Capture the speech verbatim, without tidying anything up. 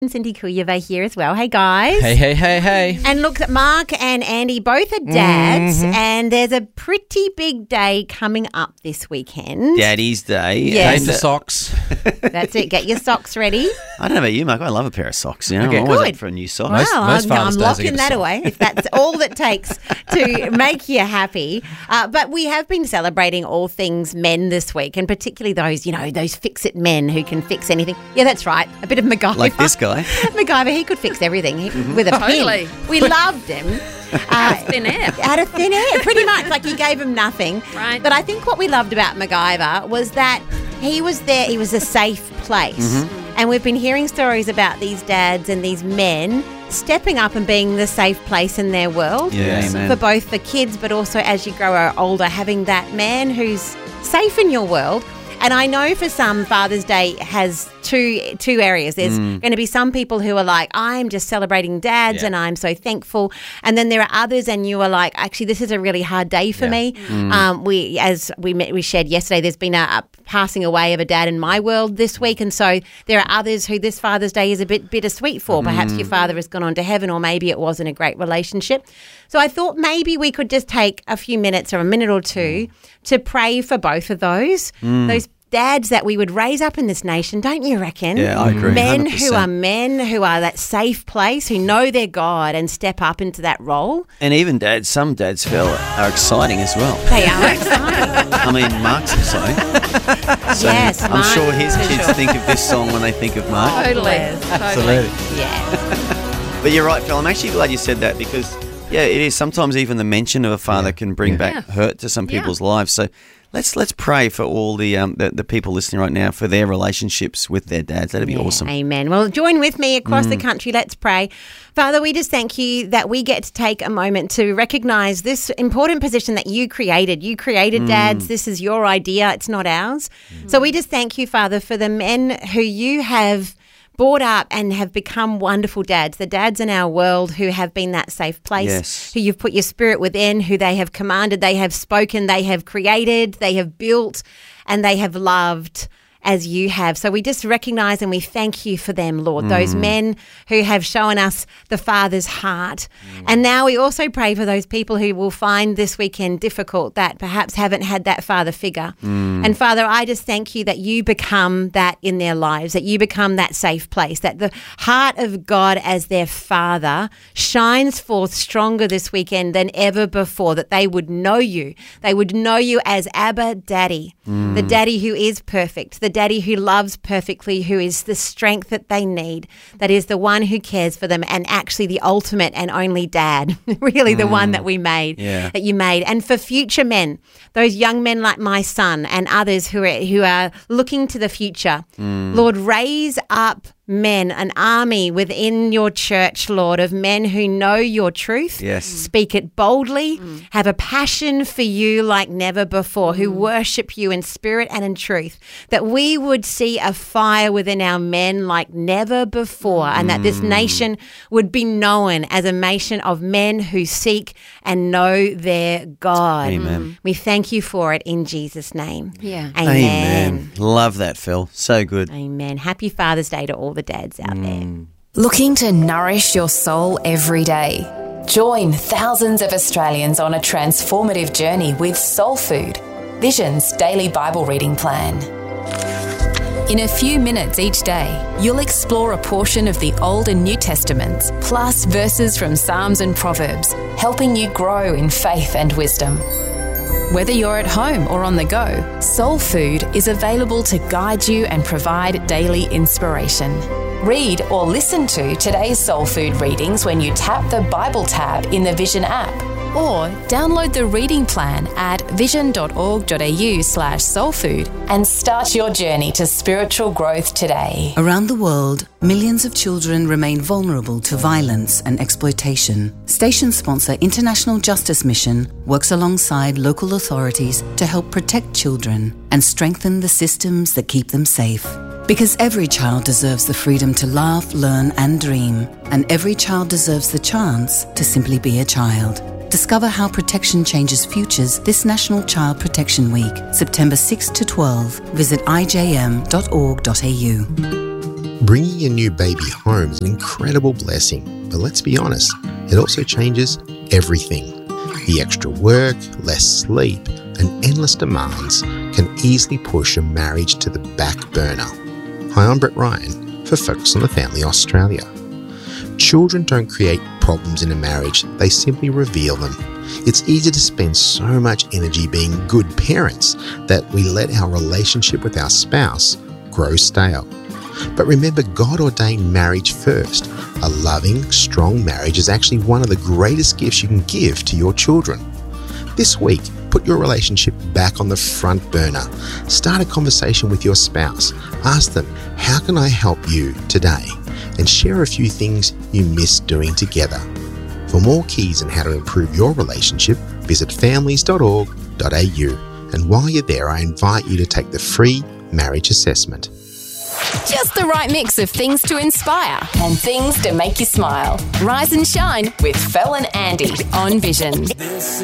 Cindy Kuyava here as well. Hey, guys. Hey, hey, hey, hey. And look, Mark and Andy both are dads, Mm-hmm. and there's a pretty big day coming up this weekend. Daddy's Day. Yes. Name the socks. That's it. Get your socks ready. I don't know about you, Mark. I love a pair of socks. You know, Okay, I'm always good. up for a new sock. Most- Well, most I'm, Father's I'm Days I locking get a that sock. away if that's all it takes to make you happy. Uh, but we have been celebrating all things men this week, and particularly those, you know, those fix-it men who can fix anything. Yeah, that's right. A bit of MacGyver. Like this guy. MacGyver, he could fix everything he, with a Totally. pin. We loved him. Uh, Thin air. out of thin air, pretty much. Like, you gave him nothing. Right. But I think what we loved about MacGyver was that he was there. He was a safe place. And we've been hearing stories about these dads and these men stepping up and being the safe place in their world. Yeah, amen. For both the kids, but also as you grow older, having that man who's safe in your world. And I know for some, Father's Day has two two areas. There's going to be some people who are like, I'm just celebrating dads Yeah. and I'm so thankful. And then there are others, and you are like, actually, this is a really hard day for me. Um, we, as we met, we shared yesterday, there's been a, a passing away of a dad in my world this week, and so there are others who this Father's Day is a bit bittersweet for. Perhaps your father has gone on to heaven, or maybe it wasn't a great relationship. So I thought maybe we could just take a few minutes or a minute or two to pray for both of those, those dads that we would raise up in this nation, don't you reckon? Yeah, I agree. Men one hundred percent. who are men, who are that safe place, who know their God and step up into that role. And even dads, some dads, Phil, are exciting as well. They are exciting. I mean, Mark's exciting. So Yes, I'm Mark, sure his for kids sure. think of this song when they think of Mark. Totally. Absolutely. Yeah. But you're right, Phil. I'm actually glad you said that because, yeah, it is. Sometimes even the mention of a father can bring back Yeah. hurt to some Yeah. people's lives. So let's let's pray for all the, um, the the people listening right now for their relationships with their dads. That'd be Yeah, awesome. Amen. Well, join with me across the country. Let's pray. Father, we just thank you that we get to take a moment to recognise this important position that you created. You created dads. This is your idea. It's not ours. So we just thank you, Father, for the men who you have brought up and have become wonderful dads, the dads in our world who have been that safe place, Yes. who you've put your spirit within, who they have commanded, they have spoken, they have created, they have built, and they have loved as you have. So we just recognise and we thank you for them, Lord, those men who have shown us the Father's heart. And now we also pray for those people who will find this weekend difficult, that perhaps haven't had that father figure. And Father, I just thank you that you become that in their lives, that you become that safe place, that the heart of God as their Father shines forth stronger this weekend than ever before, that they would know you. They would know you as Abba Daddy, the daddy who is perfect, the daddy who loves perfectly, who is the strength that they need, that is the one who cares for them, and actually the ultimate and only dad, really the one that we made, Yeah. that you made. And for future men, those young men like my son and others who are, who are looking to the future, Lord, raise up men, an army within your church, Lord, of men who know your truth, Yes. speak it boldly, have a passion for you like never before, who worship you in spirit and in truth, that we would see a fire within our men like never before, and that this nation would be known as a nation of men who seek and know their God. Amen. We thank you for it in Jesus' name. Yeah. Amen. Amen. Love that, Phil. So good. Amen. Happy Father's Day to all the dads out there. Looking to nourish your soul every day? Join thousands of Australians on a transformative journey with Soul Food, Vision's daily Bible reading plan. In a few minutes each day, you'll explore a portion of the Old and New Testaments, plus verses from Psalms and Proverbs, helping you grow in faith and wisdom. Whether you're at home or on the go, Soul Food is available to guide you and provide daily inspiration. Read or listen to today's Soul Food readings when you tap the Bible tab in the Vision app, or download the reading plan at vision.org.au slash soulfood and start your journey to spiritual growth today. Around the world, millions of children remain vulnerable to violence and exploitation. Station sponsor International Justice Mission works alongside local authorities to help protect children and strengthen the systems that keep them safe. Because every child deserves the freedom to laugh, learn and dream, and every child deserves the chance to simply be a child. Discover how protection changes futures this National Child Protection Week, September sixth to twelfth. Visit i j m dot org dot a u. Bringing a new baby home is an incredible blessing, but let's be honest, it also changes everything. The extra work, less sleep, and endless demands can easily push a marriage to the back burner. Hi, I'm Brett Ryan for Focus on the Family Australia. Children don't create problems in a marriage, they simply reveal them. It's easy to spend so much energy being good parents that we let our relationship with our spouse grow stale. But remember, God ordained marriage first. A loving, strong marriage is actually one of the greatest gifts you can give to your children. This week, put your relationship back on the front burner. Start a conversation with your spouse. Ask them, how can I help you today? And share a few things you miss doing together. For more keys on how to improve your relationship, visit families dot org dot a u. And while you're there, I invite you to take the free marriage assessment. Just the right mix of things to inspire and things to make you smile. Rise and shine with Fel and Andy on Vision.